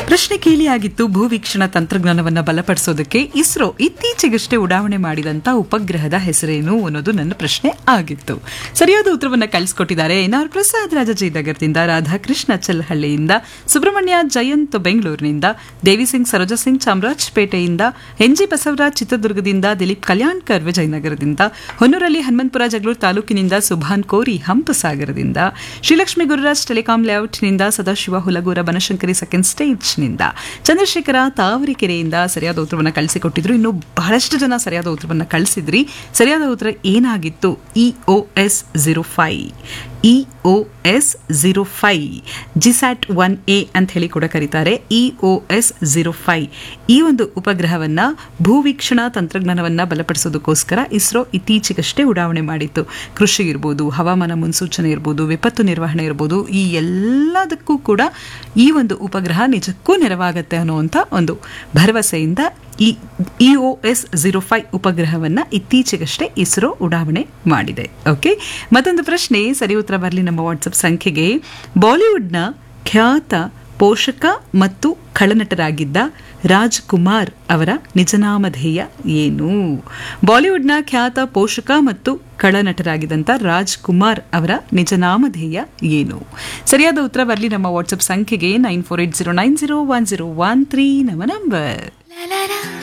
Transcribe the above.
ಪ್ರಶ್ನೆ ಕೇಳಿಯಾಗಿತ್ತು. ಭೂವೀಕ್ಷಣ ತಂತ್ರಜ್ಞಾನವನ್ನು ಬಲಪಡಿಸೋದಕ್ಕೆ ಇಸ್ರೋ ಇತ್ತೀಚೆಗಷ್ಟೇ ಉಡಾವಣೆ ಮಾಡಿದಂತ ಉಪಗ್ರಹದ ಹೆಸರೇನು ಅನ್ನೋದು ನನ್ನ ಪ್ರಶ್ನೆ ಆಗಿತ್ತು. ಸರಿಯಾದ ಉತ್ತರವನ್ನು ಕಳಿಸಿಕೊಟ್ಟಿದ್ದಾರೆ ಎನ್.ಆರ್. ಪ್ರಸಾದ್ ರಾಜಾಜಿನಗರದಿಂದ, ರಾಧಾಕೃಷ್ಣ ಚಲ್ಲಹಳ್ಳಿಯಿಂದ, ಸುಬ್ರಹ್ಮಣ್ಯ ಜಯಂತ್ ಬೆಂಗಳೂರಿನಿಂದ, ದೇವಿಸಿಂಗ್ ಸರೋಜಾ ಸಿಂಗ್ ಚಾಮರಾಜಪೇಟೆಯಿಂದ, ಎನ್.ಜಿ. ಬಸವರಾಜ್ ಚಿತ್ರದುರ್ಗದಿಂದ, ದಿಲೀಪ್ ಕಲ್ಯಾಣ್ಕರ್ ವಿಜಯನಗರದಿಂದ, ಹೊನ್ನೂರಲ್ಲಿ ಹನುಮಂತಪುರ ಜಗಳೂರು ತಾಲೂಕಿನಿಂದ, ಸುಭಾನ್ ಕೋರಿ ಹಂಪಸಾಗರದಿಂದ, ಶ್ರೀಲಕ್ಷ್ಮಿ ಗುರುರಾಜ್ ಟೆಲಿಕಾಂ ಲೇಔಟ್ನಿಂದ, ಸದಾಶಿವ ಹುಲಗೂರ ಬನಶಂಕರಿ ಸೆಕೆಂಡ್ ಸ್ಟೇಜ್ನಿಂದ, ಚಂದ್ರಶೇಖರ ತಾವರೆಕೆರೆಯಿಂದ ಸರಿಯಾದ ಉತ್ತರವನ್ನು ಕಳಿಸಿಕೊಟ್ಟಿದ್ರು. ಇನ್ನು ಬಹಳಷ್ಟು ಜನ ಸರಿಯಾದ ಉತ್ತರವನ್ನು ಕಳಿಸಿದ್ರಿ. ಸರಿಯಾದ ಉತ್ತರ ಏನಾಗಿತ್ತು? EOS 05 EOS 05 ಜಿಸ್ಯಾಟ್ 1A ಅಂತ ಹೇಳಿ ಕೂಡ ಕರೀತಾರೆ. EOS 05 ಈ ಒಂದು ಉಪಗ್ರಹವನ್ನ ಭೂವೀಕ್ಷಣಾ ತಂತ್ರಜ್ಞಾನವನ್ನ ಬಲಪಡಿಸೋದಕ್ಕೋಸ್ಕರ ಇಸ್ರೋ ಇತ್ತೀಚೆಗಷ್ಟೇ ಉಡಾವಣೆ ಮಾಡಿತ್ತು. ಕೃಷಿ ಇರ್ಬೋದು, ಹವಾಮಾನ ಮುನ್ಸೂಚನೆ ಇರ್ಬೋದು, ವಿಪತ್ತು ನಿರ್ವಹಣೆ ಇರ್ಬೋದು, ಈ ಎಲ್ಲದಕ್ಕೂ ಕೂಡ ಈ ಒಂದು ಉಪಗ್ರಹ ನಿಜಕ್ಕೂ ನೆರವಾಗತ್ತೆ ಅನ್ನುವಂಥ ಒಂದು ಭರವಸೆಯಿಂದ ಈ EOS 05 ಉಪಗ್ರಹವನ್ನ ಇತ್ತೀಚೆಗಷ್ಟೇ ಇಸ್ರೋ ಉಡಾವಣೆ ಮಾಡಿದೆ. ಓಕೆ, ಮತ್ತೊಂದು ಪ್ರಶ್ನೆ, ಸರಿ ಉತ್ತರ ಬರಲಿ ನಮ್ಮ ವಾಟ್ಸಪ್ ಸಂಖ್ಯೆಗೆ. ಬಾಲಿವುಡ್ನ ಖ್ಯಾತ ಪೋಷಕ ಮತ್ತು ಖಳನಟರಾಗಿದ್ದ ರಾಜ್ಕುಮಾರ್ ಅವರ ನಿಜನಾಮಧೇಯ ಏನು? ಬಾಲಿವುಡ್ನ ಖ್ಯಾತ ಪೋಷಕ ಮತ್ತು ಖಳನಟರಾಗಿದ್ದಂಥ ರಾಜ್ಕುಮಾರ್ ಅವರ ನಿಜನಾಮಧೇಯ ಏನು? ಸರಿಯಾದ ಉತ್ತರ ಬರಲಿ ನಮ್ಮ ವಾಟ್ಸಪ್ ಸಂಖ್ಯೆಗೆ 9480901013 ನಮ್ಮ ನಂಬರ್.